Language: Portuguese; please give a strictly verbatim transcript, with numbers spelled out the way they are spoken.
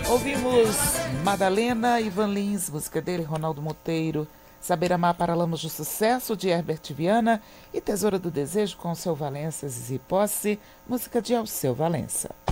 Ouvimos Madalena, Ivan Lins, música dele, Ronaldo Monteiro, Saber Amar, Paralamas do Sucesso, de Herbert Viana, e Tesoura do Desejo, com Alceu Valença, Zizi Posse, música de Alceu Valença.